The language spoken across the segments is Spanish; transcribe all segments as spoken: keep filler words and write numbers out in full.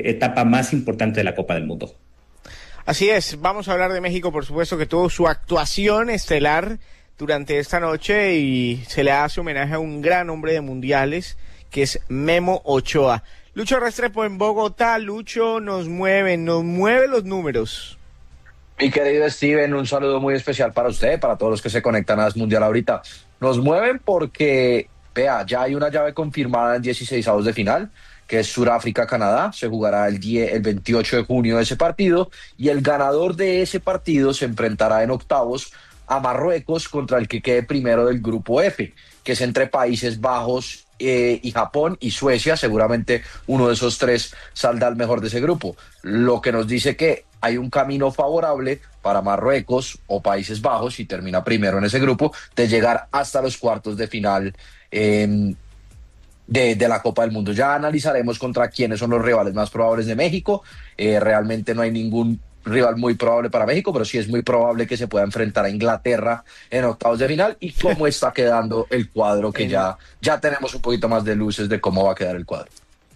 etapa más importante de la Copa del Mundo. Así es, vamos a hablar de México, por supuesto, que tuvo su actuación estelar durante esta noche y se le hace homenaje a un gran hombre de mundiales, que es Memo Ochoa. Lucho Restrepo en Bogotá. Lucho, nos mueve, nos mueve los números. Mi querido Steven, un saludo muy especial para usted, para todos los que se conectan a Mundial ahorita. Nos mueven porque, vea, ya hay una llave confirmada en dieciseisavos de final, que es Sudáfrica-Canadá. Se jugará el, diez, el veintiocho de junio ese partido, y el ganador de ese partido se enfrentará en octavos a Marruecos contra el que quede primero del grupo F, que es entre Países Bajos eh, y Japón y Suecia. Seguramente uno de esos tres saldrá el mejor de ese grupo, lo que nos dice que hay un camino favorable para Marruecos o Países Bajos, si termina primero en ese grupo, de llegar hasta los cuartos de final eh, de, de la Copa del Mundo. Ya analizaremos contra quiénes son los rivales más probables de México. Eh, realmente no hay ningún rival muy probable para México, pero sí es muy probable que se pueda enfrentar a Inglaterra en octavos de final, y cómo está quedando el cuadro, que ya, ya tenemos un poquito más de luces de cómo va a quedar el cuadro.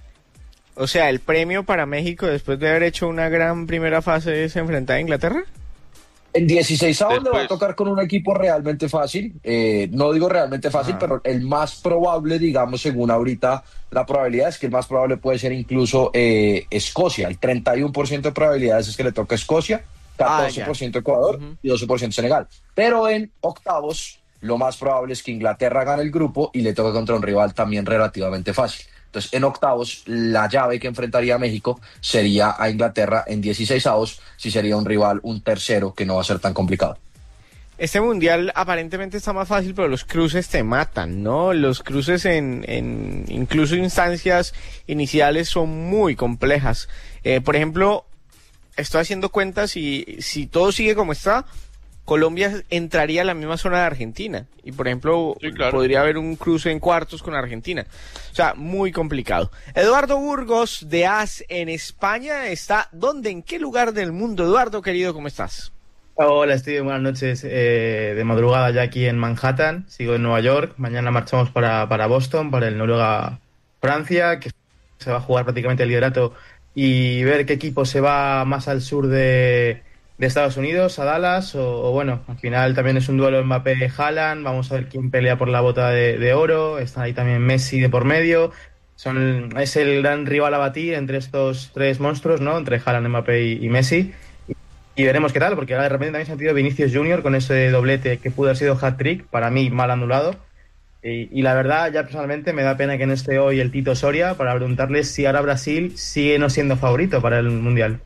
O sea, ¿el premio para México después de haber hecho una gran primera fase es enfrentar a Inglaterra? En dieciseisavos le va a tocar con un equipo realmente fácil, eh, no digo realmente fácil, ah. pero el más probable, digamos, según ahorita la probabilidad, es que el más probable puede ser incluso eh, Escocia. El treinta y uno por ciento de probabilidades es que le toca a Escocia, catorce por ciento ah, Ecuador uh-huh. y doce por ciento Senegal. Pero en octavos lo más probable es que Inglaterra gane el grupo y le toque contra un rival también relativamente fácil. Entonces, en octavos, la llave que enfrentaría a México sería a Inglaterra. En dieciseisavos, sí sería un rival, un tercero, que no va a ser tan complicado. Este mundial aparentemente está más fácil, pero los cruces te matan, ¿no? Los cruces en, en incluso instancias iniciales son muy complejas. Eh, por ejemplo, estoy haciendo cuentas y si todo sigue como está, Colombia entraría a la misma zona de Argentina. Y, por ejemplo, sí, claro, podría haber un cruce en cuartos con Argentina. O sea, muy complicado. Eduardo Burgos, de A S en España, está ¿dónde? ¿En qué lugar del mundo? Eduardo, querido, ¿cómo estás? Hola, Steven, buenas noches. Eh, de madrugada ya aquí en Manhattan. Sigo en Nueva York. Mañana marchamos para, para Boston, para el Noruega-Francia, que se va a jugar prácticamente el liderato, y ver qué equipo se va más al sur de... de Estados Unidos, a Dallas, o, o bueno, al final también es un duelo Mbappé-Haaland. Vamos a ver quién pelea por la bota de, de oro. Está ahí también Messi de por medio. Son, es el gran rival a batir entre estos tres monstruos, ¿no? Entre Haaland, Mbappé y, y Messi. Y, y veremos qué tal, porque ahora de repente también se ha sentido Vinicius Junior con ese doblete que pudo haber sido hat-trick, para mí mal anulado. Y, y la verdad, ya personalmente me da pena que no esté hoy el Tito Soria para preguntarle si ahora Brasil sigue no siendo favorito para el Mundial.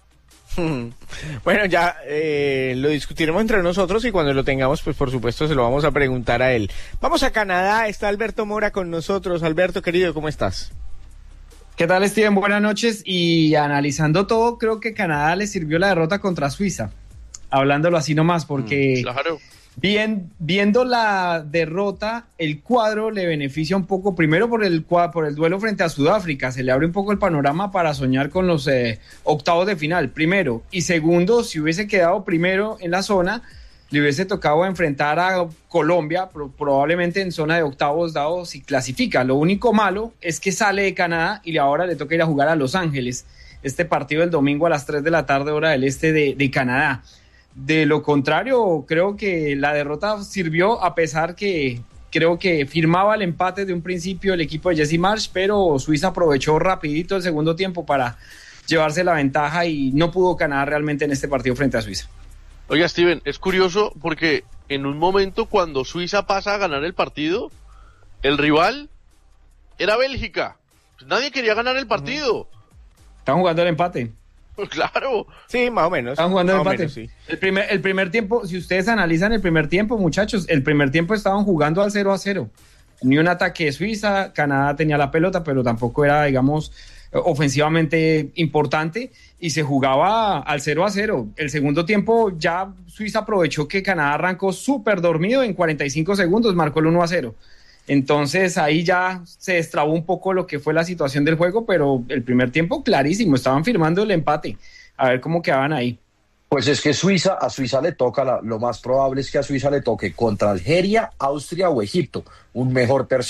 Bueno, ya eh, lo discutiremos entre nosotros, y cuando lo tengamos, pues por supuesto se lo vamos a preguntar a él. Vamos a Canadá, está Alberto Mora con nosotros. Alberto, querido, ¿cómo estás? ¿Qué tal, Steven? Buenas noches. Y analizando todo, creo que Canadá le sirvió la derrota contra Suiza, hablándolo así nomás, porque... Mm, claro. Bien, viendo la derrota, el cuadro le beneficia un poco, primero por el, por el duelo frente a Sudáfrica. Se le abre un poco el panorama para soñar con los eh, octavos de final, primero. Y segundo, si hubiese quedado primero en la zona, le hubiese tocado enfrentar a Colombia, pro, probablemente en zona de octavos, dado si clasifica. Lo único malo es que sale de Canadá y ahora le toca ir a jugar a Los Ángeles. Este partido el domingo a las tres de la tarde, hora del este de, de Canadá. De lo contrario, creo que la derrota sirvió, a pesar que creo que firmaba el empate de un principio el equipo de Jesse Marsch, pero Suiza aprovechó rapidito el segundo tiempo para llevarse la ventaja y no pudo Canadá realmente en este partido frente a Suiza. Oiga, Steven, es curioso porque en un momento cuando Suiza pasa a ganar el partido, el rival era Bélgica. Pues nadie quería ganar el partido. Estaban jugando el empate. Claro. Sí, más o menos. Estaban jugando el empate. Menos, sí. El primer, el primer tiempo, si ustedes analizan el primer tiempo, muchachos, el primer tiempo estaban jugando al cero a cero. Ni un ataque de Suiza, Canadá tenía la pelota, pero tampoco era, digamos, ofensivamente importante, y se jugaba al cero a cero. El segundo tiempo ya Suiza aprovechó que Canadá arrancó súper dormido, en cuarenta y cinco segundos marcó el uno a cero. Entonces ahí ya se destrabó un poco lo que fue la situación del juego, pero el primer tiempo clarísimo, estaban firmando el empate, a ver cómo quedaban ahí. Pues es que Suiza, a Suiza le toca, la, lo más probable es que a Suiza le toque contra Algeria, Austria o Egipto, un mejor tercero.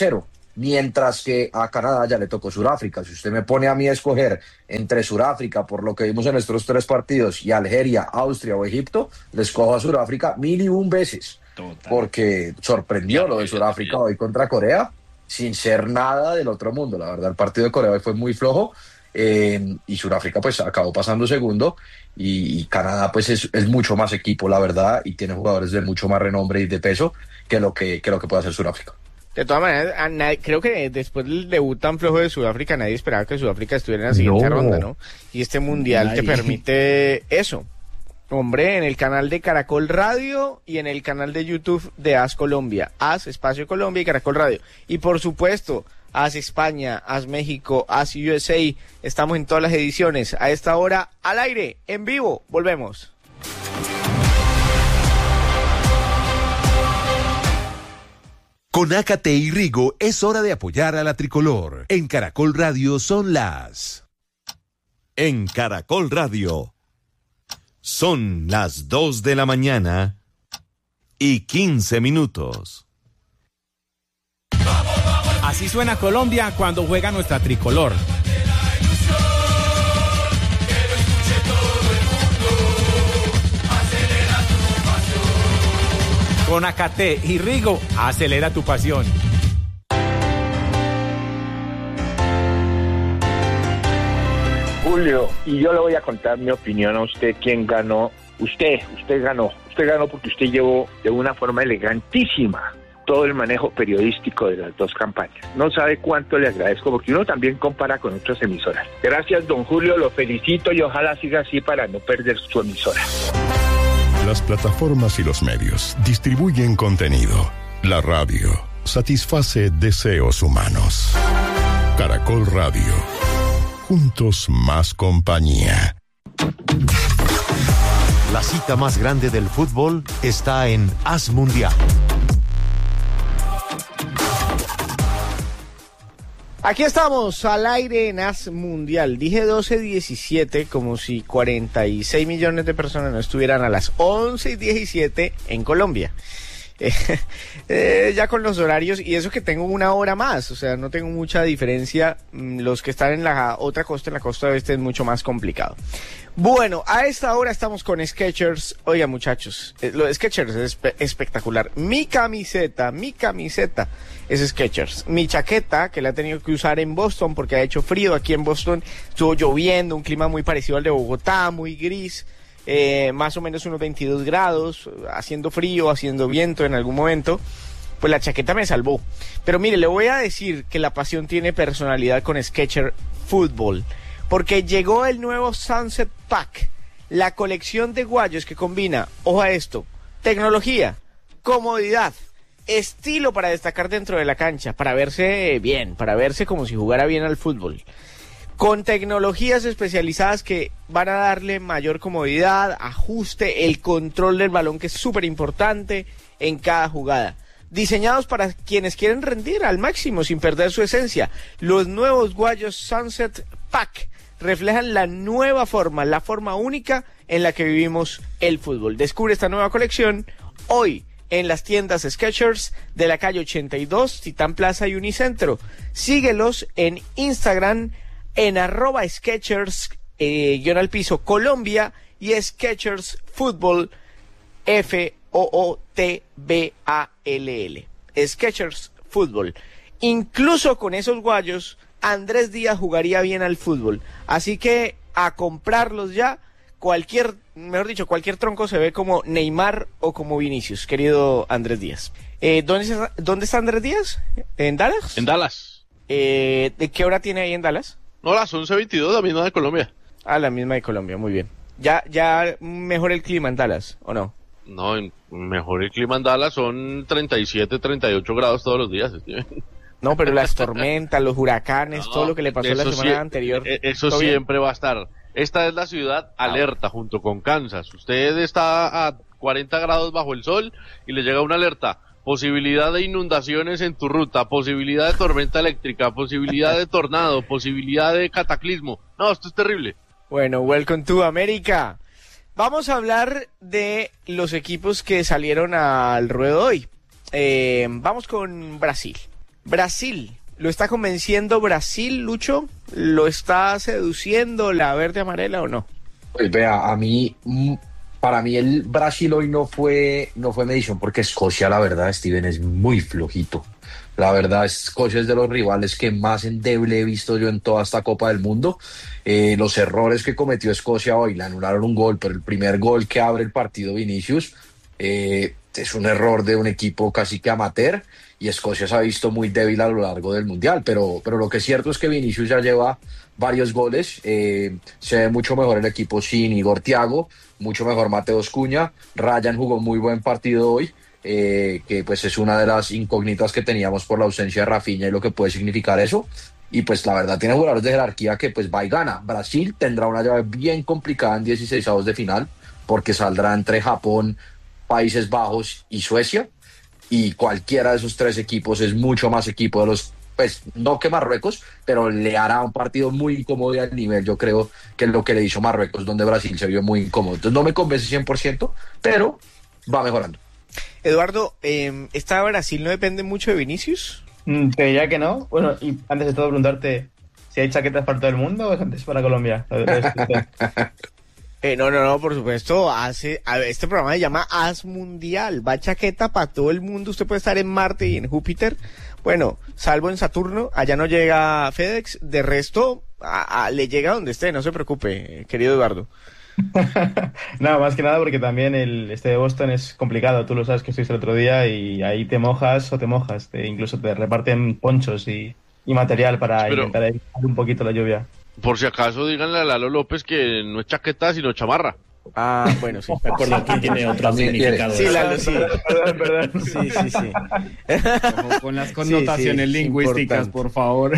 mientras que a Canadá ya le tocó Sudáfrica. Si usted me pone a mí a escoger entre Sudáfrica, por lo que vimos en estos tres partidos, y Algeria, Austria o Egipto, le escojo a Sudáfrica mil y un veces. Total. Porque sorprendió lo de Sudáfrica hoy contra Corea, sin ser nada del otro mundo. La verdad, el partido de Corea hoy fue muy flojo, eh, y Sudáfrica pues acabó pasando segundo, y, y Canadá pues es, es mucho más equipo, la verdad, y tiene jugadores de mucho más renombre y de peso que lo que, que, lo que puede hacer Sudáfrica. De todas maneras, a nadie, creo que después del debut tan flojo de Sudáfrica, nadie esperaba que Sudáfrica estuviera en la siguiente no. ronda, ¿no? Y este mundial nadie. te permite eso. Hombre, en el canal de Caracol Radio y en el canal de YouTube de As Colombia. As Espacio Colombia y Caracol Radio. Y por supuesto, As España, As México, As U S A. Estamos en todas las ediciones. A esta hora, al aire, en vivo. Volvemos. Con Ácate y Rigo es hora de apoyar a la tricolor. En Caracol Radio son las... En Caracol Radio son las dos de la mañana y quince minutos. Así suena Colombia cuando juega nuestra tricolor. Con Ácate y Rigo, acelera tu pasión. Julio, y yo le voy a contar mi opinión a usted, quién ganó. Usted, usted ganó. Usted ganó porque usted llevó de una forma elegantísima todo el manejo periodístico de las dos campañas. No sabe cuánto le agradezco, porque uno también compara con otras emisoras. Gracias, don Julio, lo felicito y ojalá siga así para no perder su emisora. Las plataformas y los medios distribuyen contenido. La radio satisface deseos humanos. Caracol Radio. Juntos más compañía. La cita más grande del fútbol está en As Mundial. Aquí estamos, al aire en As Mundial. Dije doce diecisiete como si cuarenta y seis millones de personas no estuvieran a las once y diecisiete en Colombia. Eh, eh, ya con los horarios, y eso que tengo una hora más, o sea, no tengo mucha diferencia. Los que están en la otra costa, en la costa oeste, es mucho más complicado. Bueno, a esta hora estamos con Skechers. Oiga, muchachos, eh, lo de Skechers es espe- espectacular. Mi camiseta, mi camiseta es Skechers. Mi chaqueta, que la he tenido que usar en Boston porque ha hecho frío aquí en Boston, estuvo lloviendo, un clima muy parecido al de Bogotá, muy gris. Eh, más o menos unos veintidós grados, haciendo frío, haciendo viento en algún momento, pues la chaqueta me salvó. Pero mire, le voy a decir que la pasión tiene personalidad con Skechers Fútbol, porque llegó el nuevo Sunset Pack, la colección de guayos que combina, ojo a esto, tecnología, comodidad, estilo para destacar dentro de la cancha, para verse bien, para verse como si jugara bien al fútbol. Con tecnologías especializadas que van a darle mayor comodidad, ajuste, el control del balón, que es súper importante en cada jugada. Diseñados para quienes quieren rendir al máximo sin perder su esencia. Los nuevos guayos Sunset Pack reflejan la nueva forma, la forma única en la que vivimos el fútbol. Descubre esta nueva colección hoy en las tiendas Skechers de la calle ochenta y dos, Titán Plaza y Unicentro. Síguelos en Instagram en arroba Skechers, eh, guión al piso Colombia, y Skechers Fútbol, F O O T B A L L. Skechers Fútbol. Incluso con esos guayos, Andrés Díaz jugaría bien al fútbol. Así que a comprarlos ya. Cualquier, mejor dicho, cualquier tronco se ve como Neymar o como Vinicius, querido Andrés Díaz. Eh, ¿dónde, está, ¿Dónde está Andrés Díaz? ¿En Dallas? En Dallas. Eh, ¿De qué hora tiene ahí en Dallas? No, las once veintidós, la misma de Colombia. Ah, la misma de Colombia, muy bien. ¿Ya, ya mejor el clima en Dallas, o no? No, en, mejor el clima en Dallas, son treinta y siete, treinta y ocho grados todos los días. ¿Sí? No, pero las tormentas, los huracanes, no, todo lo que le pasó la semana sí, anterior. Eso siempre bien? va a estar. Esta es la ciudad alerta ah, junto con Kansas. Usted está a cuarenta grados bajo el sol y le llega una alerta. Posibilidad de inundaciones en tu ruta, posibilidad de tormenta eléctrica, posibilidad de tornado, posibilidad de cataclismo. No, esto es terrible. Bueno, welcome to America. Vamos a hablar de los equipos que salieron al ruedo hoy. Eh, vamos con Brasil. Brasil ¿Lo está convenciendo Brasil, Lucho? ¿Lo está seduciendo la verde amarela o no? Pues vea, a mí, para mí el Brasil hoy no fue, no fue medición, porque Escocia, la verdad, Steven, es muy flojito. La verdad, Escocia es de los rivales que más endeble he visto yo en toda esta Copa del Mundo. Eh, los errores que cometió Escocia hoy, le anularon un gol, pero el primer gol que abre el partido Vinicius eh, es un error de un equipo casi que amateur, y Escocia se ha visto muy débil a lo largo del Mundial, pero, pero lo que es cierto es que Vinicius ya lleva varios goles, eh, se ve mucho mejor el equipo sin Igor Thiago, mucho mejor Mateus Cunha. Ryan jugó muy buen partido hoy, eh, que pues es una de las incógnitas que teníamos por la ausencia de Rafinha y lo que puede significar eso, y pues la verdad tiene jugadores de jerarquía que pues va y gana. Brasil tendrá una llave bien complicada en dieciseisavos de final, porque saldrá entre Japón, Países Bajos y Suecia, y cualquiera de esos tres equipos es mucho más equipo de los, pues no que Marruecos, pero le hará un partido muy incómodo y al nivel, yo creo, que es lo que le hizo Marruecos, donde Brasil se vio muy incómodo. Entonces no me convence cien por ciento, pero va mejorando. Eduardo, eh, ¿esta Brasil no depende mucho de Vinicius? Mm, te diría que no. Bueno, y antes de todo preguntarte si hay chaquetas para todo el mundo o es antes para Colombia. Eh, no, no, no, por supuesto, hace, a, este programa se llama As Mundial, va chaqueta para todo el mundo. Usted puede estar en Marte y en Júpiter, bueno, salvo en Saturno, allá no llega FedEx, de resto a, a, le llega donde esté, no se preocupe, querido Eduardo. No, más que nada porque también el este de Boston es complicado, tú lo sabes que estuviste el otro día y ahí te mojas o te mojas, te, incluso te reparten ponchos y, y material para Pero... intentar evitar un poquito la lluvia. Por si acaso, díganle a Lalo López que no es chaqueta, sino chamarra. Ah, bueno, sí. Me acuerdo que tiene otro significado. Sí, Lalo, sí. Perdón, perdón. Sí, sí, sí. Ojo con las connotaciones sí, sí, lingüísticas, importante. Por favor.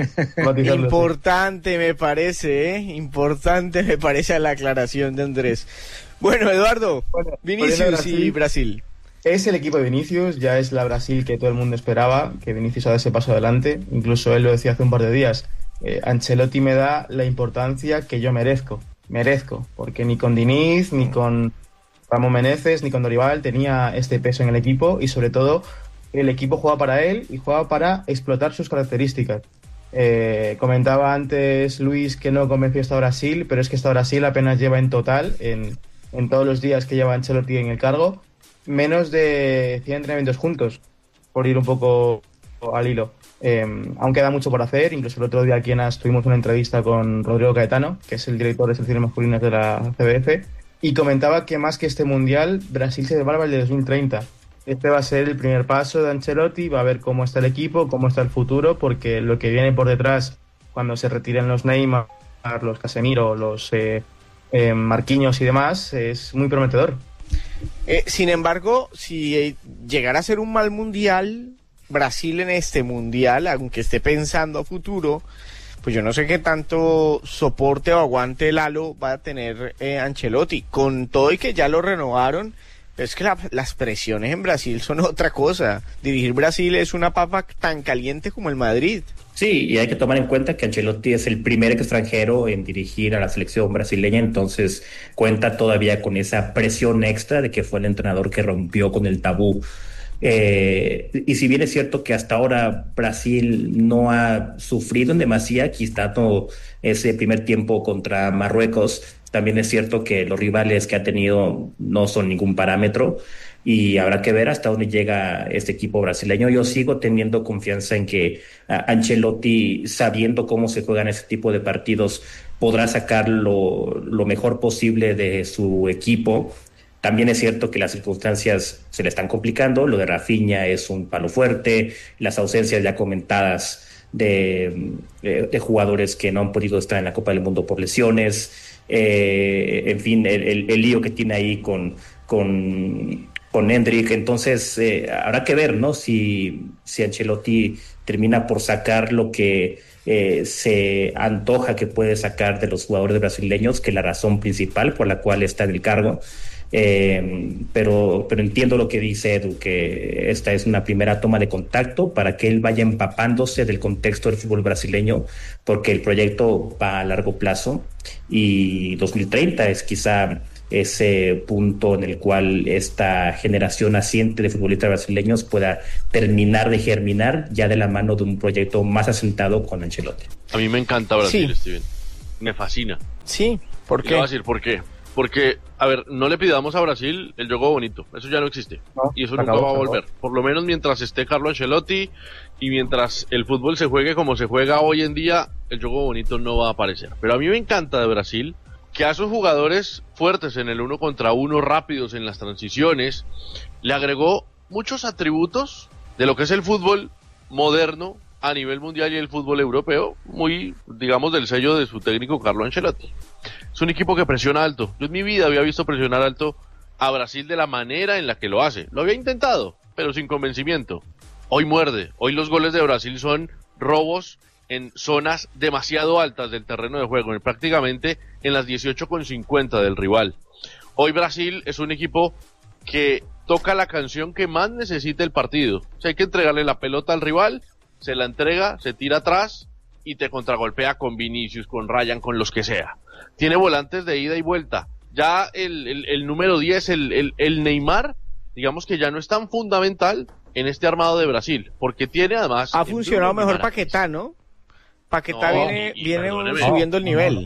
Importante me parece, ¿eh? Importante me parece la aclaración de Andrés. Bueno, Eduardo, bueno, Vinicius Brasil, y Brasil. Es el equipo de Vinicius, ya es la Brasil que todo el mundo esperaba, que Vinicius ha dado ese paso adelante. Incluso él lo decía hace un par de días. Eh, Ancelotti me da la importancia que yo merezco, merezco, porque ni con Diniz, ni con Ramón Meneses, ni con Dorival tenía este peso en el equipo, y sobre todo el equipo juega para él y juega para explotar sus características. Eh, comentaba antes Luis que no convenció esta Brasil, pero es que esta Brasil apenas lleva en total, en, en todos los días que lleva Ancelotti en el cargo, menos de cien entrenamientos juntos, por ir un poco al hilo. Eh, aún queda mucho por hacer, incluso el otro día aquí en AS tuvimos una entrevista con Rodrigo Caetano, que es el director de selecciones masculinas de la C B F, y comentaba que más que este mundial, Brasil se prepara el de dos mil treinta. Este va a ser el primer paso de Ancelotti, va a ver cómo está el equipo, cómo está el futuro, porque lo que viene por detrás, cuando se retiren los Neymar, los Casemiro, los eh, eh, Marquinhos y demás, es muy prometedor. Eh, sin embargo, si eh, llegara a ser un mal mundial, Brasil en este mundial, aunque esté pensando a futuro, pues yo no sé qué tanto soporte o aguante Lalo va a tener eh, Ancelotti, con todo y que ya lo renovaron. Pero es que la, las presiones en Brasil son otra cosa. Dirigir Brasil es una papa tan caliente como el Madrid. Sí, y hay que tomar en cuenta que Ancelotti es el primer extranjero en dirigir a la selección brasileña, entonces cuenta todavía con esa presión extra de que fue el entrenador que rompió con el tabú. Eh, y si bien es cierto que hasta ahora Brasil no ha sufrido en demasía, quitando ese primer tiempo contra Marruecos, también es cierto que los rivales que ha tenido no son ningún parámetro y habrá que ver hasta dónde llega este equipo brasileño. Yo sigo teniendo confianza en que uh, Ancelotti, sabiendo cómo se juegan ese tipo de partidos, podrá sacar lo, lo mejor posible de su equipo. También es cierto que las circunstancias se le están complicando, lo de Rafinha es un palo fuerte, las ausencias ya comentadas de, de, de jugadores que no han podido estar en la Copa del Mundo por lesiones, eh, en fin, el, el, el lío que tiene ahí con, con, con Endrick. Entonces eh, habrá que ver, ¿no? Si, si Ancelotti termina por sacar lo que eh, se antoja que puede sacar de los jugadores brasileños, que es la razón principal por la cual está en el cargo. Eh, pero, pero entiendo lo que dice Edu, que esta es una primera toma de contacto para que él vaya empapándose del contexto del fútbol brasileño, porque el proyecto va a largo plazo y dos mil treinta es quizá ese punto en el cual esta generación naciente de futbolistas brasileños pueda terminar de germinar ya de la mano de un proyecto más asentado con Ancelotti. A mí me encanta Brasil, Sí. Steven. Me fascina. Sí, ¿por Y le qué? voy a decir por qué. Porque, a ver, no le pidamos a Brasil el juego bonito. Eso ya no existe. No, y eso se nunca acabó, va a se volver. acabó. Por lo menos mientras esté Carlo Ancelotti y mientras el fútbol se juegue como se juega hoy en día, el juego bonito no va a aparecer. Pero a mí me encanta de Brasil que a sus jugadores fuertes en el uno contra uno, rápidos en las transiciones, le agregó muchos atributos de lo que es el fútbol moderno a nivel mundial y el fútbol europeo, muy, digamos, del sello de su técnico Carlo Ancelotti. Es un equipo que presiona alto. Yo en mi vida había visto presionar alto a Brasil de la manera en la que lo hace. Lo había intentado, pero sin convencimiento. Hoy muerde. Hoy los goles de Brasil son robos en zonas demasiado altas del terreno de juego, en prácticamente en las dieciocho con cincuenta del rival. Hoy Brasil es un equipo que toca la canción que más necesita el partido. O sea, hay que entregarle la pelota al rival, se la entrega, se tira atrás y te contragolpea con Vinicius, con Ryan, con los que sea. Tiene volantes de ida y vuelta. Ya el, el, el número diez, el, el, el Neymar, digamos que ya no es tan fundamental en este armado de Brasil, porque tiene además... Ha funcionado Bruno mejor Guimaraes. Paquetá, ¿no? Paquetá No, viene, y- y viene perdóneme. subiendo el nivel.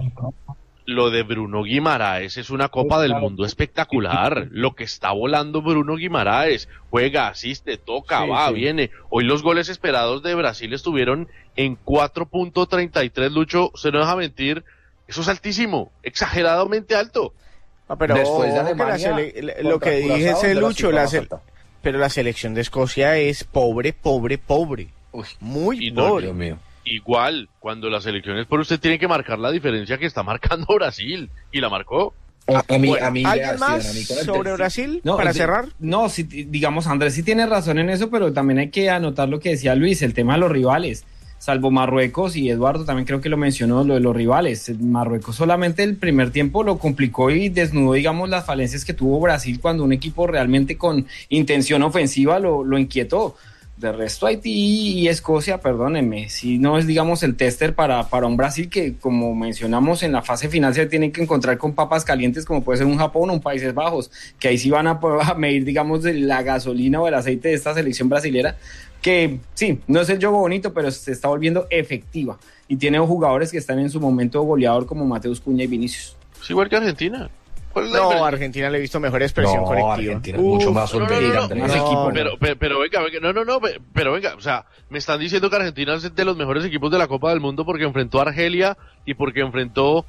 Lo de Bruno Guimaraes es una Copa del Mundo espectacular. Lo que está volando Bruno Guimaraes. Juega, asiste, toca, Sí, va, sí. viene. Hoy los goles esperados de Brasil estuvieron en cuatro punto treinta y tres, Lucho. Se no deja mentir. Eso es altísimo, exageradamente alto. Ah, pero Después de ojo que la Alemania, sele- le- lo contra que dije Curazao, ese de la Lucho, cifra la más se- alta. pero la selección de Escocia es pobre, pobre, pobre. Uy, Muy Y no, pobre. Dios mío. Igual, cuando las elecciones por usted tiene que marcar la diferencia que está marcando Brasil. Y la marcó. A, a mí, Bueno, a mí, ¿alguien vea, más Steven, a mí con el sobre Chelsea- Brasil No, para di- cerrar? No, sí, digamos, Andrés sí tiene razón en eso, pero también hay que anotar lo que decía Luis, el tema de los rivales. Salvo Marruecos, y Eduardo también creo que lo mencionó, lo de los rivales. Marruecos solamente el primer tiempo lo complicó y desnudó, digamos, las falencias que tuvo Brasil cuando un equipo realmente con intención ofensiva lo, lo inquietó. De resto, Haití y Escocia, perdónenme, si no es, digamos, el tester para, para un Brasil que, como mencionamos, en la fase final se tienen que encontrar con papas calientes, como puede ser un Japón o un Países Bajos, que ahí sí van a, a medir, digamos, de la gasolina o el aceite de esta selección brasilera, que sí, no es el juego bonito, pero se está volviendo efectiva. Y tiene jugadores que están en su momento goleador como Mateus Cunha y Vinicius. Es igual que Argentina. ¿Cuál es la No, a diferencia? Argentina le he visto mejor expresión No, colectiva. Argentina es mucho más No, no, no, solvente, no, Andrés. más equipo. pero, pero, pero venga, venga, no, no, no, pe- pero venga, o sea, me están diciendo que Argentina es de los mejores equipos de la Copa del Mundo porque enfrentó a Argelia y porque enfrentó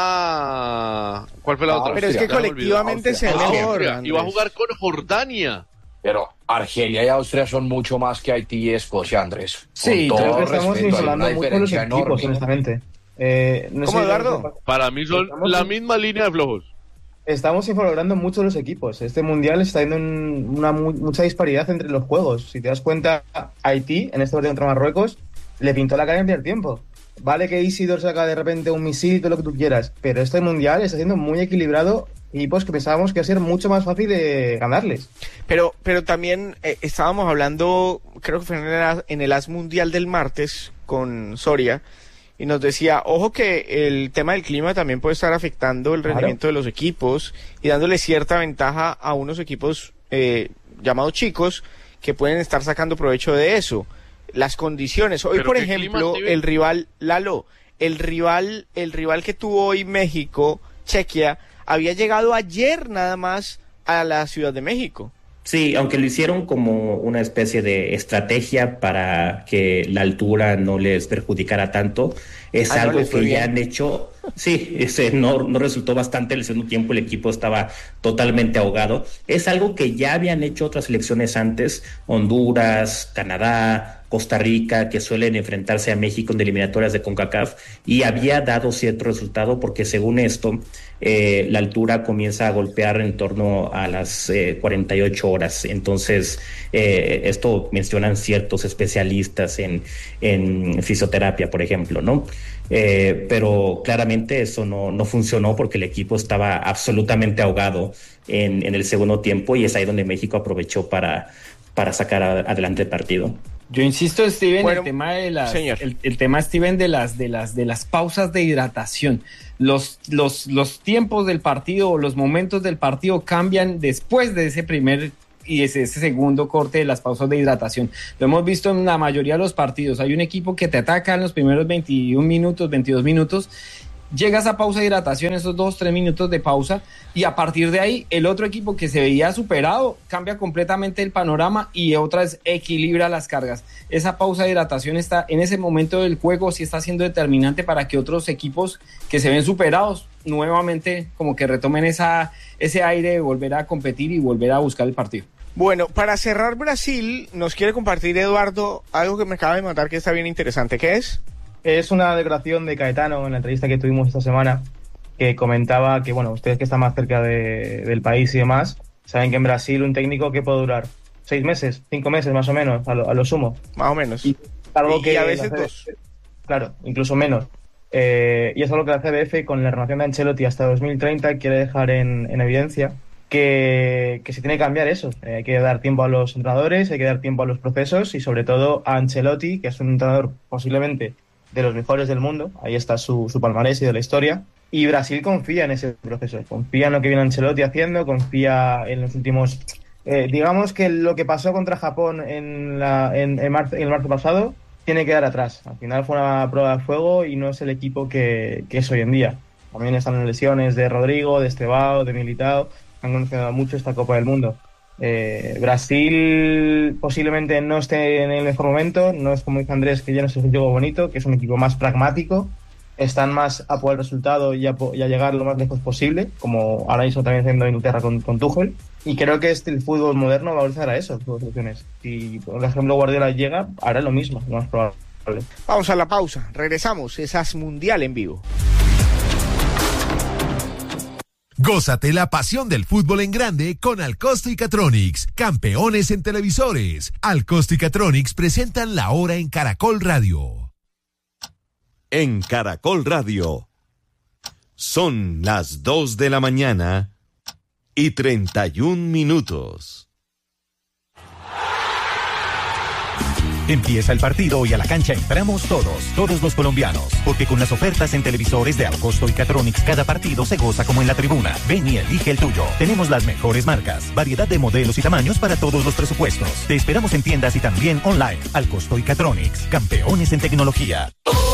a... ¿Cuál fue la Ah, otra? Pero es que Ya me olvidó, colectivamente Austria. se Ah, mejor. Austria, y va a Andrés. jugar con Jordania. Pero Argelia y Austria son mucho más que Haití y Escocia, Andrés. Sí, Con creo todo Creo que estamos respeto, hay una inflando mucho los diferencia equipos, enorme. honestamente. Eh, no ¿Cómo, sé- Eduardo? Para mí son Estamos la en- misma línea de flojos. Estamos infravalorando mucho los equipos. Este mundial está teniendo un- una mu- mucha disparidad entre los juegos. Si te das cuenta, Haití, en este partido contra Marruecos, le pintó la cara en el primer tiempo. Vale que Isidor saca de repente un misil y todo lo que tú quieras, pero este mundial está siendo muy equilibrado. Equipos que pensábamos que iba a ser mucho más fácil de ganarles. Pero, pero también eh, estábamos hablando, creo que fue en el, As- en el As Mundial del martes con Soria, y nos decía, ojo que el tema del clima también puede estar afectando el Claro. rendimiento de los equipos y dándole cierta ventaja a unos equipos eh, llamados chicos que pueden estar sacando provecho de eso. Las condiciones. Hoy, ¿Pero por qué ejemplo, clima, Steven? el rival, Lalo, el rival, el rival que tuvo hoy México, Chequia, había llegado ayer nada más a la Ciudad de México. Sí, aunque lo hicieron como una especie de estrategia para que la altura no les perjudicara tanto, es Ah, no algo les fue que ya bien. han hecho. Sí, ese no, no resultó bastante. En el segundo tiempo el equipo estaba totalmente ahogado. Es algo que ya habían hecho otras selecciones antes, Honduras, Canadá, Costa Rica, que suelen enfrentarse a México en eliminatorias de CONCACAF, y había dado cierto resultado porque según esto eh, la altura comienza a golpear en torno a las eh, cuarenta y ocho horas. Entonces eh, esto mencionan ciertos especialistas en, en fisioterapia, por ejemplo, ¿no? Eh, pero claramente eso no, no funcionó porque el equipo estaba absolutamente ahogado en, en el segundo tiempo, y es ahí donde México aprovechó para, para sacar a- adelante el partido. Yo insisto, Steven, Bueno, el tema de las, señor. el, el tema, Steven, de las, de las, de las pausas de hidratación. Los, los, los tiempos del partido o los momentos del partido cambian después de ese primer y ese, ese segundo corte de las pausas de hidratación. Lo hemos visto en la mayoría de los partidos. Hay un equipo que te ataca en los primeros veintiún minutos, veintidós minutos. Llegas a pausa de hidratación, esos dos, tres minutos de pausa, y a partir de ahí el otro equipo que se veía superado cambia completamente el panorama y otra vez equilibra las cargas. Esa pausa de hidratación está en ese momento del juego, sí está siendo determinante para que otros equipos que se ven superados nuevamente como que retomen esa, ese aire de volver a competir y volver a buscar el partido. Bueno, para cerrar, Brasil nos quiere compartir, Eduardo, algo que me acaba de mandar que está bien interesante. ¿Qué es? Es una declaración de Caetano en la entrevista que tuvimos esta semana, que comentaba que, bueno, ustedes que están más cerca de, del país y demás, saben que en Brasil un técnico que puede durar seis meses, cinco meses más o menos, a lo, a lo sumo. Más o menos. Y, algo y, que y a veces la C B dos. F, claro, incluso menos. Eh, y es algo que la C B F, con la renovación de Ancelotti hasta dos mil treinta, quiere dejar en, en evidencia que, que se tiene que cambiar eso. Eh, hay que dar tiempo a los entrenadores, hay que dar tiempo a los procesos y sobre todo a Ancelotti, que es un entrenador posiblemente de los mejores del mundo, ahí está su, su palmarés y de la historia, y Brasil confía en ese proceso, confía en lo que viene Ancelotti haciendo, confía en los últimos... Eh, digamos que lo que pasó contra Japón en, la, en, en, marzo, en el marzo pasado tiene que quedar atrás. Al final fue una prueba de fuego y no es el equipo que, que es hoy en día. También están las lesiones de Rodrigo, de Estevao, de Militao, han conocido mucho esta Copa del Mundo. Eh, Brasil posiblemente no esté en el mejor momento, no es como dice Andrés, que ya no es un juego bonito, que es un equipo más pragmático, están más a por el resultado y a, y a llegar lo más lejos posible, como ahora mismo también haciendo Inglaterra con, con Tuchel, y creo que este, el fútbol moderno va a evolucionar a eso, dos soluciones. Si por ejemplo Guardiola llega, hará lo mismo, lo más probable. Vamos a la pausa, regresamos, es As Mundial en vivo. Gózate la pasión del fútbol en grande con Alcosto y Catronics, campeones en televisores. Alcosto y Catronics presentan La Hora en Caracol Radio. En Caracol Radio son las dos de la mañana y treinta y un minutos. Empieza el partido y a la cancha entramos todos, todos los colombianos, porque con las ofertas en televisores de Alcosto y Catronics cada partido se goza como en la tribuna. Ven y elige el tuyo. Tenemos las mejores marcas, variedad de modelos y tamaños para todos los presupuestos. Te esperamos en tiendas y también online. Alcosto y Catronics, campeones en tecnología.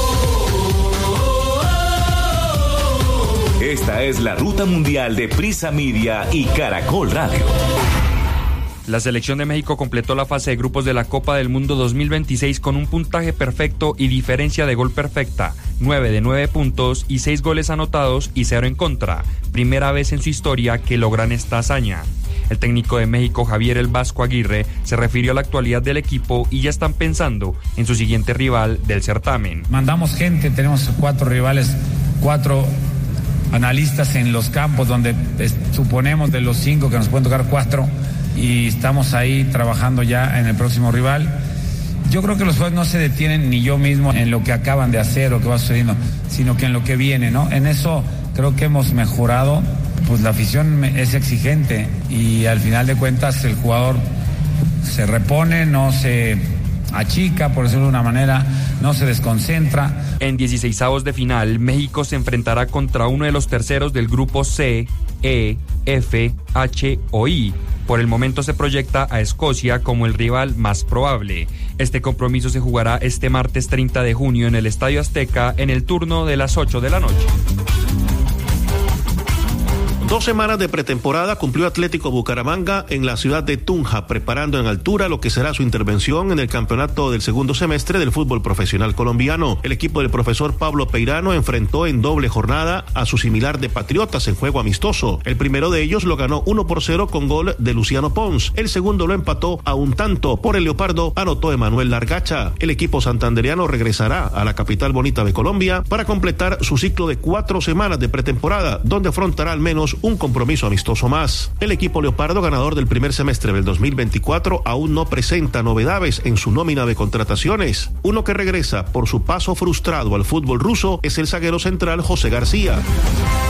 Esta es la ruta mundial de Prisa Media y Caracol Radio. La selección de México completó la fase de grupos de la Copa del Mundo dos mil veintiséis con un puntaje perfecto y diferencia de gol perfecta, nueve de nueve puntos y seis goles anotados y cero en contra. Primera vez en su historia que logran esta hazaña. El técnico de México, Javier El Vasco Aguirre, se refirió a la actualidad del equipo y ya están pensando en su siguiente rival del certamen. Mandamos gente, tenemos cuatro rivales, cuatro analistas en los campos donde eh, suponemos de los cinco que nos pueden tocar cuatro, y estamos ahí trabajando ya en el próximo rival. Yo creo que los jugadores no se detienen, ni yo mismo, en lo que acaban de hacer o que va sucediendo, sino que en lo que viene, ¿no? En eso creo que hemos mejorado. Pues la afición es exigente y al final de cuentas el jugador se repone, no se achica, por decirlo de una manera, no se desconcentra. En dieciseisavos de final, México se enfrentará contra uno de los terceros del grupo C, E, F, H o I. Por el momento se proyecta a Escocia como el rival más probable. Este compromiso se jugará este martes treinta de junio en el Estadio Azteca en el turno de las ocho de la noche. Dos semanas de pretemporada cumplió Atlético Bucaramanga en la ciudad de Tunja, preparando en altura lo que será su intervención en el campeonato del segundo semestre del fútbol profesional colombiano. El equipo del profesor Pablo Peirano enfrentó en doble jornada a su similar de Patriotas en juego amistoso. El primero de ellos lo ganó uno por cero con gol de Luciano Pons. El segundo lo empató a un tanto. Por el Leopardo anotó Emanuel Largacha. El equipo santandereano regresará a la capital bonita de Colombia para completar su ciclo de cuatro semanas de pretemporada, donde afrontará al menos un compromiso amistoso más. El equipo Leopardo, ganador del primer semestre del dos mil veinticuatro, aún no presenta novedades en su nómina de contrataciones. Uno que regresa por su paso frustrado al fútbol ruso es el zaguero central José García.